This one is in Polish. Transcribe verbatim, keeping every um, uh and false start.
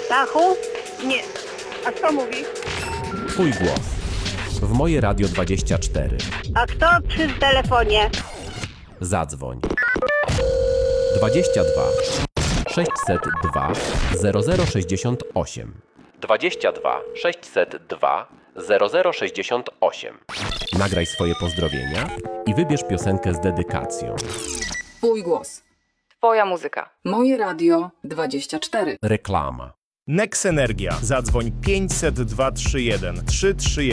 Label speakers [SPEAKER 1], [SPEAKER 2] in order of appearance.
[SPEAKER 1] Stachu? Nie. A kto mówi?
[SPEAKER 2] Twój głos. W moje Radio dwadzieścia cztery.
[SPEAKER 1] A kto przy telefonie?
[SPEAKER 2] Zadzwoń. dwadzieścia dwa sześćset dwa zero zero sześćdziesiąt osiem. dwadzieścia dwa sześćset dwa zero zero sześćdziesiąt osiem. Nagraj swoje pozdrowienia i wybierz piosenkę z dedykacją.
[SPEAKER 3] Twój głos.
[SPEAKER 4] Twoja muzyka.
[SPEAKER 3] Moje Radio dwadzieścia cztery.
[SPEAKER 2] Reklama.
[SPEAKER 5] Nex Energia. Zadzwoń pięćset dwa trzysta jeden trzy trzy jeden.